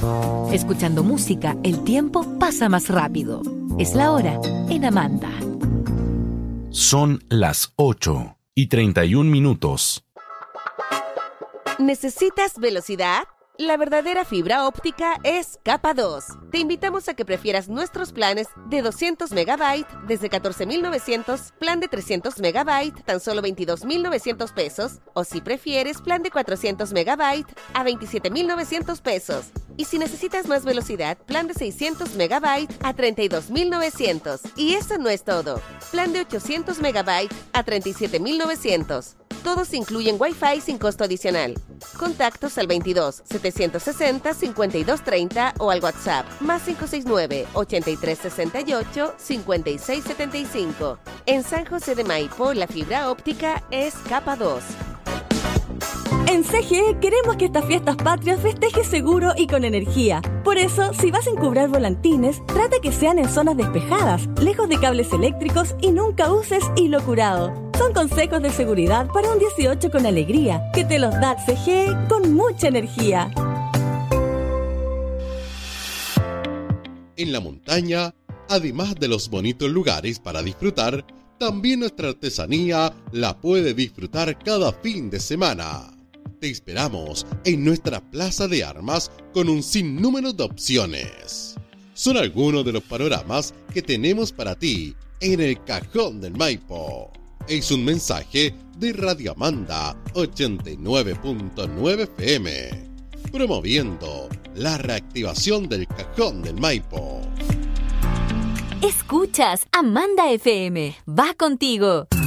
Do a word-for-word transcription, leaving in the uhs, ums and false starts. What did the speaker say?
Escuchando música, el tiempo pasa más rápido. Es la hora en Amanda. Son las ocho y treinta y un minutos. ¿Necesitas velocidad? La verdadera fibra óptica es Capa dos. Te invitamos a que prefieras nuestros planes de doscientos megabytes desde catorce mil novecientos, plan de trescientos megabytes tan solo veintidós mil novecientos pesos, o si prefieres plan de cuatrocientos megabytes a veintisiete mil novecientos pesos. Y si necesitas más velocidad, plan de seiscientos megabytes a treinta y dos mil novecientos. Y eso no es todo. Plan de ochocientos megabytes a treinta y siete mil novecientos. Todos incluyen Wi-Fi sin costo adicional. Contactos al veintidós, setecientos sesenta, cincuenta y dos treinta o al WhatsApp más cinco seis nueve, ochenta y tres sesenta y ocho, cincuenta y seis setenta y cinco. En San José de Maipo, la fibra óptica es Capa dos. En C G E queremos que estas fiestas patrias festejes seguro y con energía. Por eso, si vas a encubrar volantines, trata que sean en zonas despejadas, lejos de cables eléctricos y nunca uses hilo curado. Son consejos de seguridad para un dieciocho con alegría, que te los da C G E con mucha energía. En la montaña, además de los bonitos lugares para disfrutar, también nuestra artesanía la puede disfrutar cada fin de semana. Te esperamos en nuestra plaza de armas con un sinnúmero de opciones. Son algunos de los panoramas que tenemos para ti en el Cajón del Maipo. Es un mensaje de Radio Amanda ochenta y nueve punto nueve F M, promoviendo la reactivación del Cajón del Maipo. Escuchas Amanda F M. Va contigo.